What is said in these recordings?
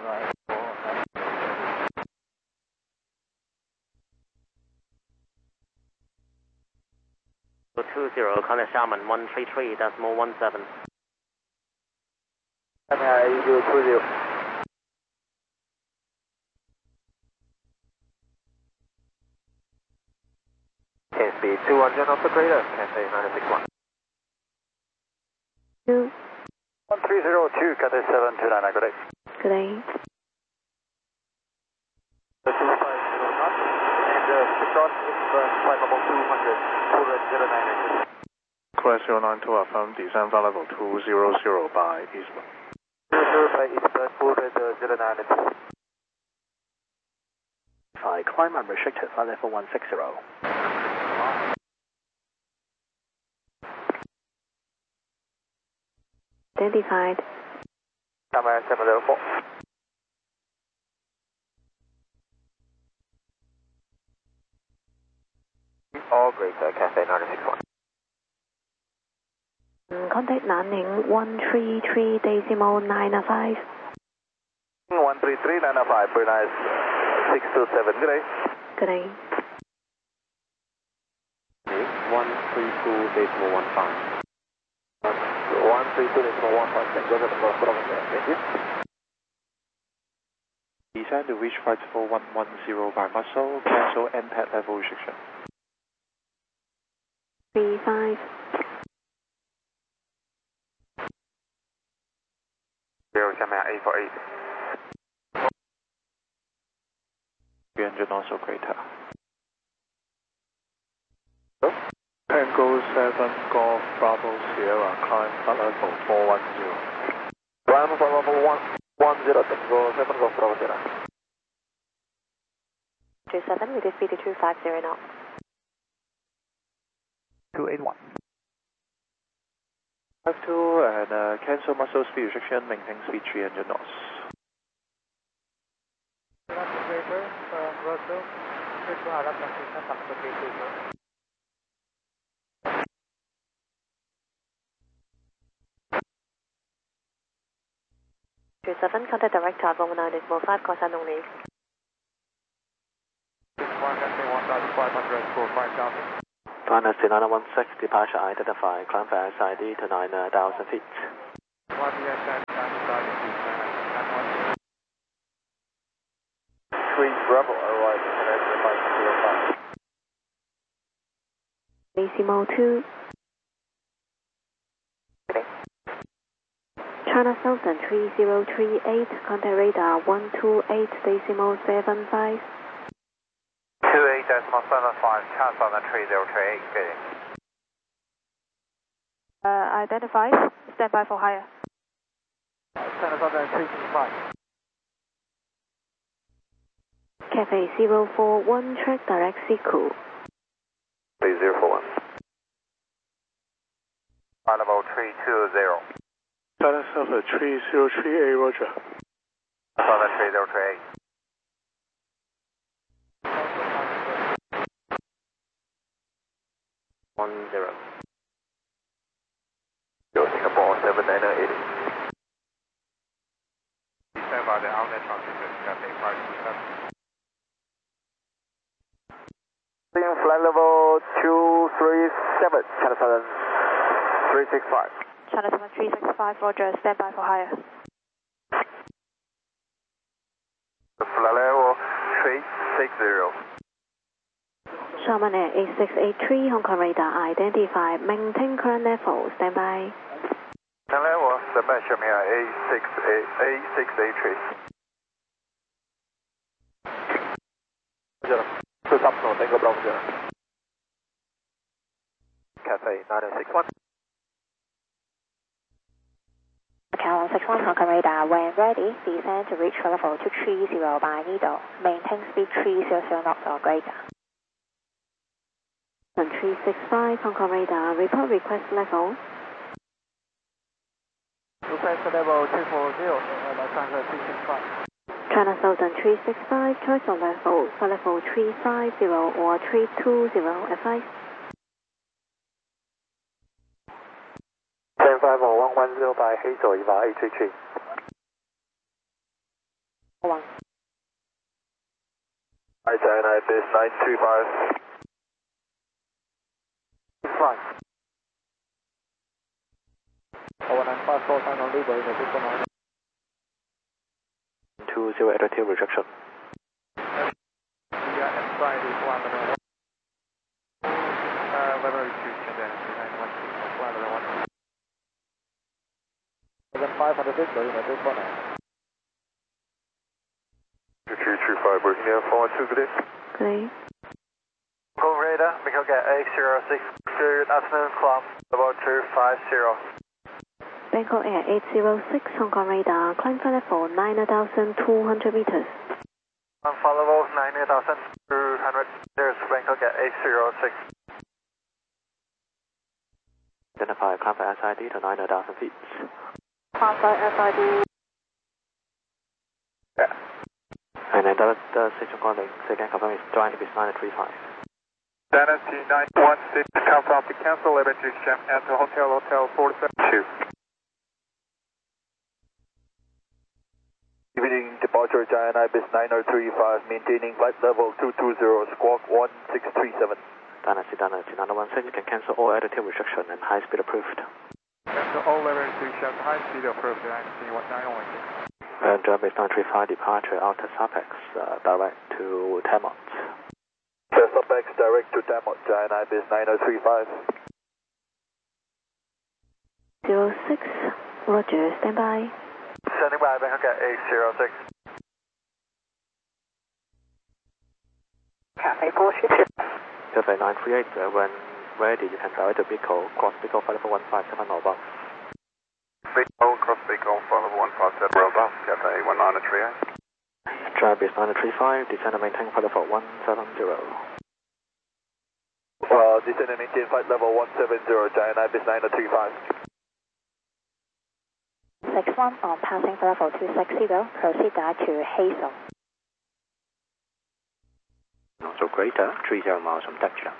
20, contact Sharman 133.17. Eagle 20. Speed 200 off the crater, Cathay 961. 2. 1302, Cathay 729, good day. Good day. 2509, and the short is flight level 200, 09. Quest 092, affirm descend flight level 200 by eastbound. 00 by eastbound, 09. Climb unrestricted, flight level 160. Identified. Camera 704. All great, Cathay 961. Contact Nanning 133.905. 133.905, very nice. 627, good day. Good day. 132.15. 132.15, thank you. Descend to reach flight level 110 by muscle, cancel NPAD level restriction. 35. 0, 下面 848. Engine also crater. Tango 7 Golf Bravo Sierra, climb flight level 410. Climb for level 110, Tango 7 Golf Bravo Sierra. 27 with speed 250 knots. 281. 52 and cancel muscle speed restriction, maintain speed 300 knots. Russell, 27, contact direct type 190.5, call sign only. 1,500 for 5,000. Finance 916, departure identified, climb for SID to 9,000 feet. 1 ESN, 3 Bravo, arrive at 505. Decimo 2. China Southern 3038, contact radar 128.75. 28.75, China Southern 3038, good. Identified, stand by for higher. China Southern 365. Cafe 041, track direct Siku. 3041. Flight level 320. China Southern 3038, roger. Southern 3038. Go Singapore 7980. Stand by the outlet transmission, Cathay 527. Flight level 237, China Southern 365. China Southern 365, roger, stand by for higher. Flight level 360. Sharman Air 8683, Hong Kong radar identified, maintain current level, stand by. Current level, stand by, Sharman Air 8683. Tango Bravo Sierra. Cathay 961. Cal 61, Hong Kong radar, when ready, descend to reach level 230 by needle, maintain speed 300 knots or greater. 365, Hong Kong radar, report request level. Request level 240, China 365. China Southern 365, choice of level, for level 350 or 320, advice. 10-5 or 110 by Hazel, Eva 833. 1. Hi, China Base 935. Fine. 195 sign on leeway, no big one. 20 attitude rejection. Yeah, and Friday, level 2, Chennai, 916, 506, no big one. 2335, working down 412, good day. Good day. Go radar, Miguel get 806, good afternoon, climb level 250. Bangkok Air 806, Hong Kong radar, climb for level 9,200 meters. On flight level 9,200 meters, Bangkok at 806. Identify climb for SID to 9,000 feet. Climb for SID. Yeah. And then the station calling, second confirm is joining with 935. Dynasty 916, confirm to cancel, level 2, Jam, and to Hotel 472. Evening departure China Ibis 9035, maintaining flight level 220, squawk 1637. Dynasty 916, you can cancel all attitude rejection and high speed approved. Cancel all level 2, Jam, high speed approved, Dynasty 916. And Base 935 departure out of Apex, direct to Tamot. Apex direct to Tamot, China Ibis 9035. 06, Roger, stand by. Standing by, Bangkok at 806. Cafe 422. Cafe 938, when ready, you can direct to Bicol, cross Bicol 54157 or above. Bicol, cross Bicol, 54157 or above, Cafe 1938. Try Base 935, descend and maintain flight level 170. Descend and maintain flight level 170, China Ibis 9035. 61 on passing for level 260, proceed direct to Hazel. Also greater, 30 miles from touchdown.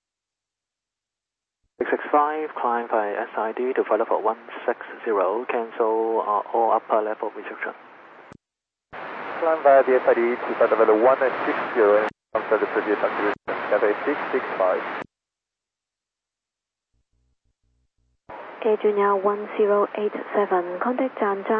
665, climb by SID to flight level 160, cancel all upper level rejection. Climb via the SID to flight level 160 and cancel the previous activation, Cafe 665. Gate Junior 1087, contact Zhang